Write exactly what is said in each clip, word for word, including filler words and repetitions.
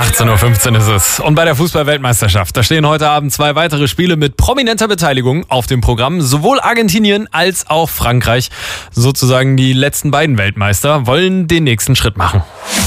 achtzehn Uhr fünfzehn ist es. Und bei der Fußball-Weltmeisterschaft, da stehen heute Abend zwei weitere Spiele mit prominenter Beteiligung auf dem Programm. Sowohl Argentinien als auch Frankreich, sozusagen die letzten beiden Weltmeister, wollen den nächsten Schritt machen.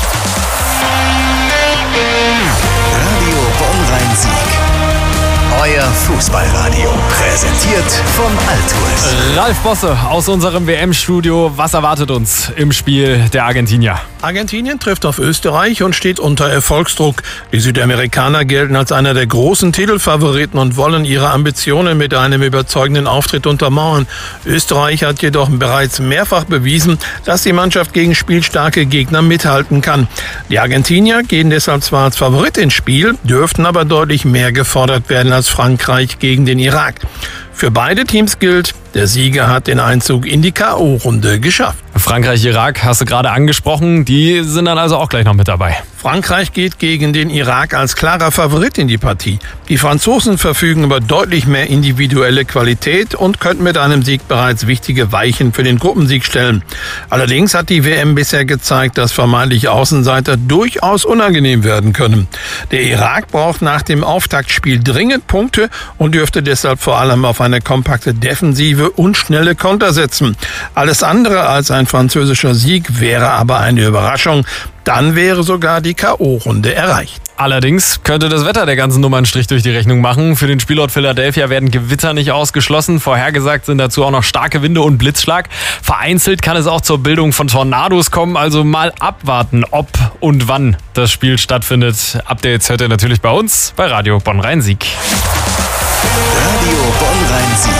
Radio Bonn-Rhein-Sieg. Euer Fußballradio. Präsentiert von Altuis. Ralf Bosse aus unserem W M-Studio. Was erwartet uns im Spiel der Argentinier? Argentinien trifft auf Österreich und steht unter Erfolgsdruck. Die Südamerikaner gelten als einer der großen Titelfavoriten und wollen ihre Ambitionen mit einem überzeugenden Auftritt untermauern. Österreich hat jedoch bereits mehrfach bewiesen, dass die Mannschaft gegen spielstarke Gegner mithalten kann. Die Argentinier gehen deshalb zwar als Favorit ins Spiel, dürften aber deutlich mehr gefordert werden als Frankreich gegen den Irak. Für beide Teams gilt, der Sieger hat den Einzug in die K O-Runde geschafft. Frankreich-Irak hast du gerade angesprochen, die sind dann also auch gleich noch mit dabei. Frankreich geht gegen den Irak als klarer Favorit in die Partie. Die Franzosen verfügen über deutlich mehr individuelle Qualität und könnten mit einem Sieg bereits wichtige Weichen für den Gruppensieg stellen. Allerdings hat die W M bisher gezeigt, dass vermeintliche Außenseiter durchaus unangenehm werden können. Der Irak braucht nach dem Auftaktspiel dringend Punkte und dürfte deshalb vor allem auf eine kompakte Defensive und schnelle Konter setzen. Alles andere als ein französischer Sieg wäre aber eine Überraschung. Dann wäre sogar die K O-Runde erreicht. Allerdings könnte das Wetter der ganzen Nummer einen Strich durch die Rechnung machen. Für den Spielort Philadelphia werden Gewitter nicht ausgeschlossen. Vorhergesagt sind dazu auch noch starke Winde und Blitzschlag. Vereinzelt kann es auch zur Bildung von Tornados kommen. Also mal abwarten, ob und wann das Spiel stattfindet. Updates hört ihr natürlich bei uns bei Radio Bonn-Rhein-Sieg. Radio Bonn-Rhein-Sieg.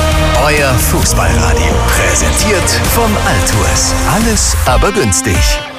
Euer Fußballradio. Präsentiert von Altuis. Alles aber günstig.